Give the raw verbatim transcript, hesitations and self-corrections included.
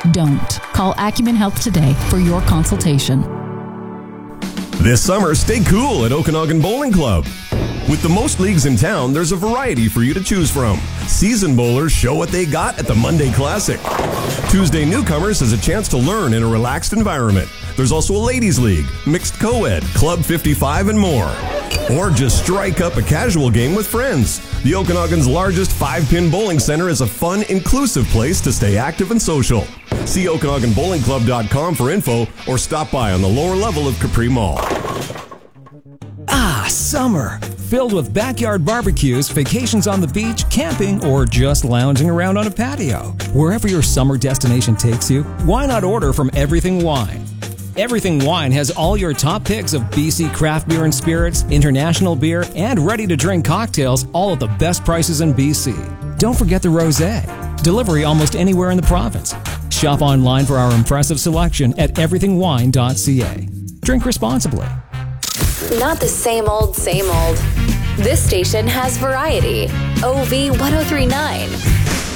Don't. Call Acumen Health today for your consultation. This summer, stay cool at Okanagan Bowling Club. With the most leagues in town, there's a variety for you to choose from. Seasoned bowlers show what they got at the Monday Classic. Tuesday newcomers has a chance to learn in a relaxed environment. There's also a ladies' league, mixed co-ed, Club fifty-five, and more. Or just strike up a casual game with friends. The Okanagan's largest five-pin bowling center is a fun, inclusive place to stay active and social. See Okanagan Bowling Club dot com for info or stop by on the lower level of Capri Mall. Ah, summer. Filled with backyard barbecues, vacations on the beach, camping, or just lounging around on a patio. Wherever your summer destination takes you, why not order from Everything Wine? Everything Wine has all your top picks of B C craft beer and spirits, international beer, and ready-to-drink cocktails, all at the best prices in B C. Don't forget the rosé. Delivery almost anywhere in the province. Shop online for our impressive selection at everything wine dot c a. Drink responsibly. Not the same old, same old. This station has variety. O V ten thirty-nine.